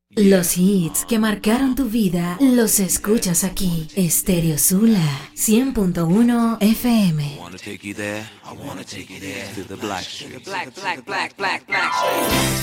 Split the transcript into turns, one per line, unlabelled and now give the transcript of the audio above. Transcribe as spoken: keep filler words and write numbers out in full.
Los hits que marcaron tu vida los escuchas aquí. Stereo Sula cien punto uno F M.
I wanna take you there. I wanna take you there to the black street.
Black, black, black, black, black.